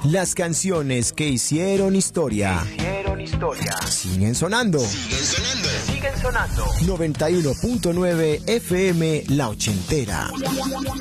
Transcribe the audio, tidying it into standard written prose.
Las canciones que hicieron historia. Siguen sonando. 91.9 FM La Ochentera.